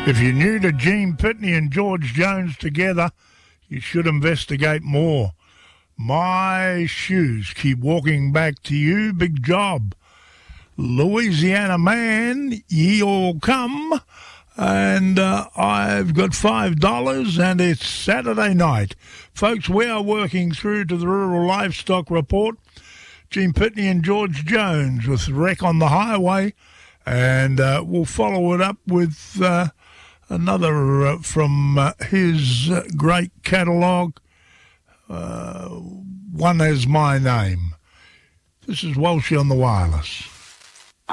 If you're new to Gene Pitney and George Jones together, you should investigate more. My shoes keep walking back to you, big job. Louisiana man, ye all come. And I've got $5 and it's Saturday night. Folks, we are working through to the Rural Livestock Report. Gene Pitney and George Jones with Wreck on the Highway. And we'll follow it up with another from his great catalogue. One Is My Name. This is Walshy on the Wireless.